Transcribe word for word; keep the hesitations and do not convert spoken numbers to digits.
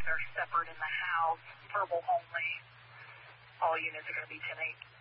are separate in the house, verbal only. All units are going to be ten eight.